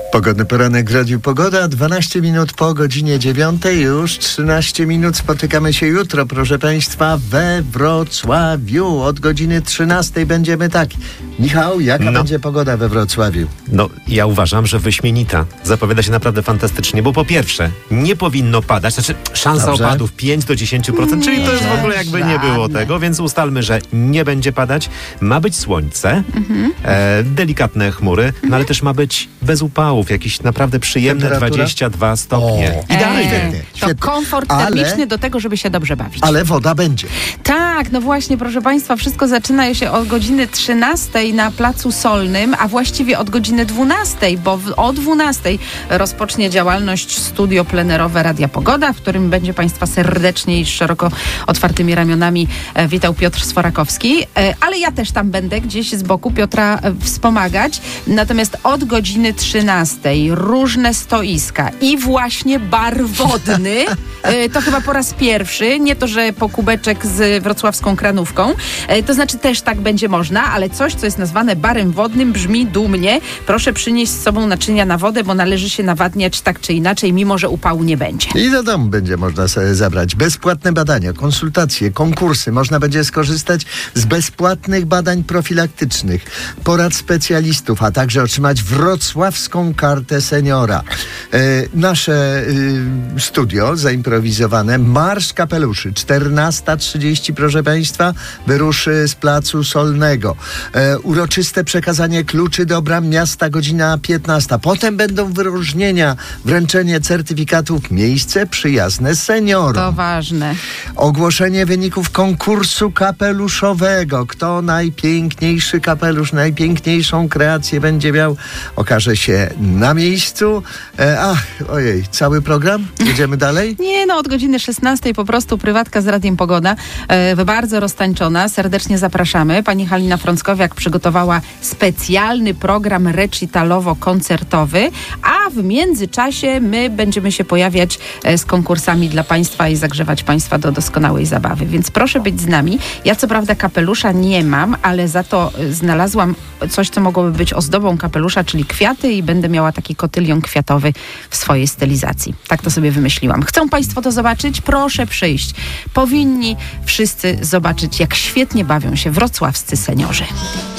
Pogodny poranek w Radiu Pogoda, 12 minut po godzinie 9, już 13 minut. Spotykamy się jutro, proszę Państwa, we Wrocławiu. Od godziny 13 będziemy tak. Michał, jaka będzie pogoda we Wrocławiu? No, ja uważam, że wyśmienita. Zapowiada się naprawdę fantastycznie, bo po pierwsze, nie powinno padać, znaczy szansa opadów 5 do 10%, czyli to jest w ogóle jakby nie było tego, więc ustalmy, że nie będzie padać. Ma być słońce, delikatne chmury, no ale też ma być bez upałów, jakieś naprawdę przyjemne 22 stopnie. Idealnie. To komfort termiczny do tego, żeby się dobrze bawić. Ale woda będzie. Tak, no właśnie, proszę Państwa, wszystko zaczyna się od godziny 13 na Placu Solnym, a właściwie od godziny 12, bo o 12 rozpocznie działalność studio plenerowe Radia Pogoda, w którym będzie Państwa serdecznie i szeroko otwartymi ramionami witał Piotr Sforakowski, ale ja też tam będę gdzieś z boku Piotra wspomagać. Natomiast od godziny 13 różne stoiska i właśnie bar wodny, to chyba po raz pierwszy, nie to, że po kubeczek z wrocławską kranówką, to znaczy też tak będzie można, ale coś, co jest nazwane barem wodnym, brzmi dumnie. Proszę przynieść z sobą naczynia na wodę, bo należy się nawadniać tak czy inaczej, mimo że upału nie będzie. I do domu będzie można sobie zabrać bezpłatne badania, konsultacje, konkursy. Można będzie skorzystać z bezpłatnych badań profilaktycznych, porad specjalistów, a także otrzymać wrocławską kartę seniora. Nasze studio zaimprowizowane, Marsz Kapeluszy, 14:30, proszę Państwa, wyruszy z Placu Solnego. Uroczyste przekazanie kluczy do bram miasta, godzina 15. Potem będą wyróżnienia, wręczenie certyfikatów, miejsce przyjazne seniorom. To ważne. Ogłoszenie wyników konkursu kapeluszowego. Kto najpiękniejszy kapelusz, najpiękniejszą kreację będzie miał, okaże się na miejscu. Ojej, cały program? Jedziemy dalej? Nie, no od godziny 16 po prostu prywatka z Radiem Pogoda, bardzo roztańczona. Serdecznie zapraszamy. Pani Halina Frąckowiak przygotowała specjalny program recitalowo-koncertowy, a w międzyczasie my będziemy się pojawiać z konkursami dla Państwa i zagrzewać Państwa do doskonałej zabawy. Więc proszę być z nami. Ja co prawda kapelusza nie mam, ale za to znalazłam coś, co mogłoby być ozdobą kapelusza, czyli kwiaty, i będę miała taki kotylion kwiatowy w swojej stylizacji. Tak to sobie wymyśliłam. Chcą Państwo to zobaczyć? Proszę przyjść. Powinni wszyscy zobaczyć, jak świetnie bawią się wrocławscy seniorzy.